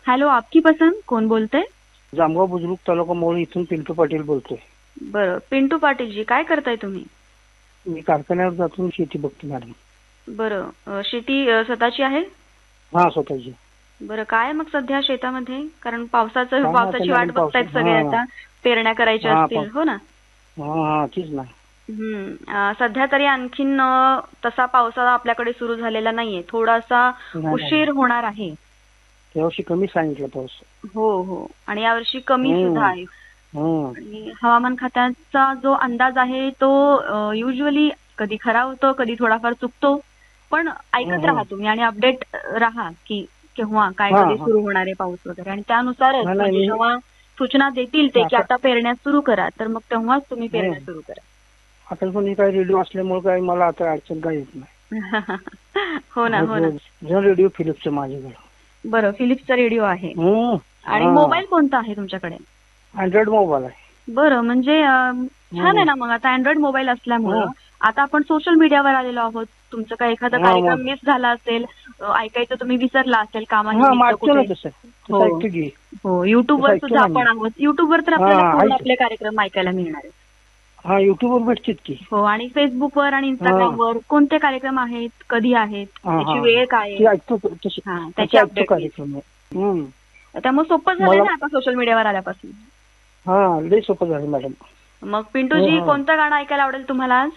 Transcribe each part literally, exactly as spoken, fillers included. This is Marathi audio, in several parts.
हॅलो, आपकी पसंद कोण बोलतंय? जामगाव बुद्रुक तालुका मोहोळ इथून पिंटू पाटील बोलतोय. बरं, पिंटू पाटीलजी काय करताय तुम्ही? मी कारखान्यावर जातो शेती बघतो मॅडम. बरं, अ, शेती अ, स्वतःची आहे? हा, स्वतःची. बरं, काय मग सध्या शेतामध्ये? कारण पावसाचं काय नाही आता पावसाची वाट मॅडम, पाऊस. बघतायत सगळे हा आता, पेरण्या करायच्या हा असतील, पाऊस. हो ना? हा हा तीच ना. हम्म, अ, सध्या तरी आणखीन अ, तसा पावसाळा आपल्याकडे सुरू झालेला नाहीये, थोडासा नाही नाही उशीर होणार आहे. यावर्षी कमी सांगितलं पाऊस. हो हो, आणि यावर्षी कमी सुद्धा हम्म आहे. हम्म आणि हवामान खात्याचा जो अंदाज आहे तो युजली कधी खरा होतो, कधी थोडाफार चुकतो, पण ऐकत हम्म. राहा तुम्ही आणि अपडेट राहा की केव्हा काय हा कधी हा सुरू होणार आहे पाऊस वगैरे, आणि त्यानुसारच नाही नाही म्हणजे मी जेव्हा सूचना देतील ते की आता आता पेरण्या सुरू करा, तर मग तेव्हाच तुम्ही पेरण्या हम्म सुरू करा. आता पण काही रेडिओ असल्यामुळे काही मला आता अडचण काही येत नाही. हो ना, हो ना. जो रेडिओ फिलिप्सचं माझ्याकडे. बरं, फिलिप्सचा रेडिओ आहे. हम्म आणि हा मोबाईल कोणता आहे तुमच्याकडे? अँड्रॉइड मोबाईल आहे. बरं, म्हणजे अं, छान आहे हम्म ना मग. आता अँड्रॉइड मोबाईल असल्यामुळं हम्म आता आपण सोशल मीडियावर आलेलो आहोत. तुमचं काही एखादा हा कार्यक्रम मग मिस झाला असेल, अं, ऐकायचं तुम्ही विसरला असेल हा कामानिमित्त मागतो ना कुठे. तसं हो तसं ऐकतो की. हो, युट्यूबवर तसं ऐकतो सुद्धा ना मी. आपण आहोत. युट्यूबवर तर हा आपल्याला पूर्ण ऐक आपले कार्यक्रम ऐकायला मिळणार आहेत. हा युट्यूबवर भेटतात की. हो, आणि फेसबुकवर आणि हा इंस्टाग्रामवर कोणते कार्यक्रम आहेत, कधी आहेत, हा त्याची हा वेळ काय आहे, ते ऐकतो तसे हा तसे त्याची ऐकतो अपडेट मिळते. कार्यक्रम. हम्म त्यामुळे सोपं झालंय मला ना आता सोशल मीडियावर आल्यापासून. हा लय सोपं झालं मॅडम. मग हो पिंटूजी, हा कोणतं गाणं ऐकायला आवडेल तुम्हाला आज?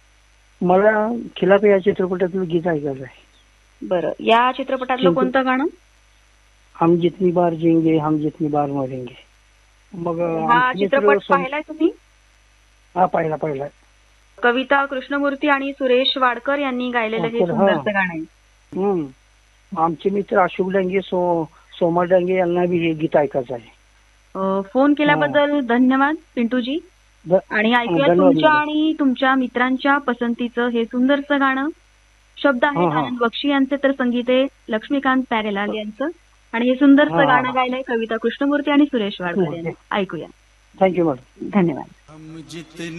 मला खिलाफ या चित्रपटातलं गीत ऐकायचं आहे. बरं, या चित्रपटातलं चिंटू कोणतं गाणं? हम जितनी बार जिएंगे हम जितनी बार मरेंगे. मग हा आमचे मित्र चित्रपट सम पाहिलाय तुम्ही? हा पाहिला पाहिला. कविता कृष्णमूर्ती आणि सुरेश वाडकर यांनी गायलेलं हे वाडकर हा सुंदरसं गाणं आहे. हम्म आमचे मित्र अशोक डांगे सो सोमा डांगे यांना बी हे गीत ऐकायचं आहे. अ, फोन हा केल्याबद्दल धन्यवाद पिंटूजी. ध- आणि हा, ऐकूया धन्यवाद तुमच्या मॅडम. आणि तुमच्या मित्रांच्या पसंतीचं हे सुंदरसं गाणं. शब्द हा आहेत हा आनंद बक्षी यांचे, तर संगीत आहे लक्ष्मीकांत प्यारेलाल यांचं. आणि हे हा सुंदरसं हा गाणं हा गायलंय कविता कृष्णमूर्ती आणि सुरेश वाडकर यांनी. ऐकूया. Thank you madam. धन्यवाद.